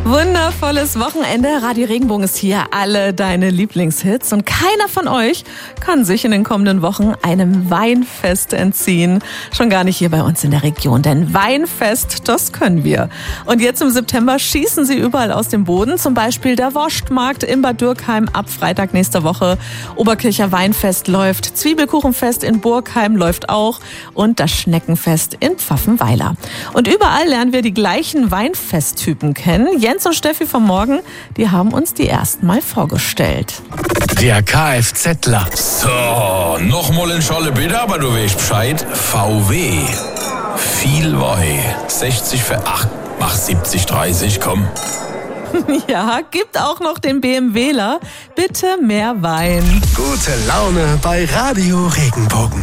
Wundervolles Wochenende. Radio Regenbogen ist hier. Alle deine Lieblingshits. Und keiner von euch kann sich in den kommenden Wochen einem Weinfest entziehen. Schon gar nicht hier bei uns in der Region. Denn Weinfest, das können wir. Und jetzt im September schießen sie überall aus dem Boden. Zum Beispiel der Wurstmarkt in Bad Dürkheim ab Freitag nächster Woche. Oberkircher Weinfest läuft. Zwiebelkuchenfest in Burgheim läuft auch. Und das Schneckenfest in Pfaffenweiler. Und überall lernen wir die gleichen Weinfesttypen kennen. Jens und Steffi vom Morgen, die haben uns die erst mal vorgestellt. Der Kfzler. So, nochmal ein Scholle bitte, aber du weißt Bescheid. VW. Viel Weih. 60 für 8. Mach 70, 30, komm. Ja, gibt auch noch den BMWler. Bitte mehr Wein. Gute Laune bei Radio Regenbogen.